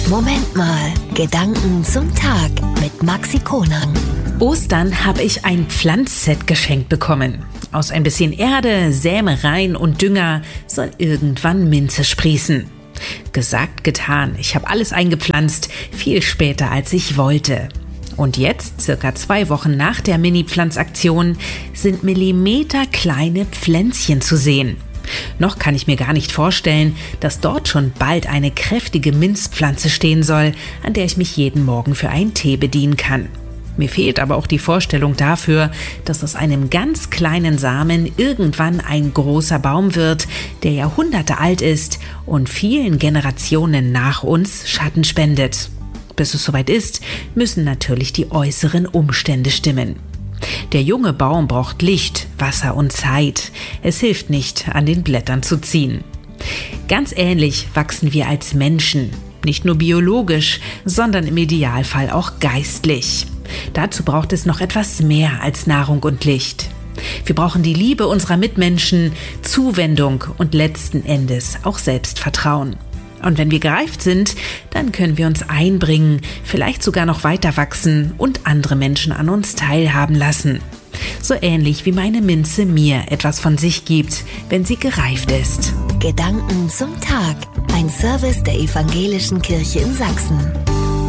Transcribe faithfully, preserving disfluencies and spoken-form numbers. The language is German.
Moment mal, Gedanken zum Tag mit Maxi Konang. Ostern habe ich ein Pflanzset geschenkt bekommen. Aus ein bisschen Erde, Sämereien und Dünger soll irgendwann Minze sprießen. Gesagt, getan. Ich habe alles eingepflanzt, viel später als ich wollte. Und jetzt, circa zwei Wochen nach der Mini-Pflanzaktion, sind millimeterkleine Pflänzchen zu sehen. Noch kann ich mir gar nicht vorstellen, dass dort schon bald eine kräftige Minzpflanze stehen soll, an der ich mich jeden Morgen für einen Tee bedienen kann. Mir fehlt aber auch die Vorstellung dafür, dass aus einem ganz kleinen Samen irgendwann ein großer Baum wird, der Jahrhunderte alt ist und vielen Generationen nach uns Schatten spendet. Bis es soweit ist, müssen natürlich die äußeren Umstände stimmen. Der junge Baum braucht Licht, Wasser und Zeit. Es hilft nicht, an den Blättern zu ziehen. Ganz ähnlich wachsen wir als Menschen. Nicht nur biologisch, sondern im Idealfall auch geistlich. Dazu braucht es noch etwas mehr als Nahrung und Licht. Wir brauchen die Liebe unserer Mitmenschen, Zuwendung und letzten Endes auch Selbstvertrauen. Und wenn wir gereift sind, dann können wir uns einbringen, vielleicht sogar noch weiter wachsen und andere Menschen an uns teilhaben lassen. So ähnlich wie meine Minze mir etwas von sich gibt, wenn sie gereift ist. Gedanken zum Tag. Ein Service der Evangelischen Kirche in Sachsen.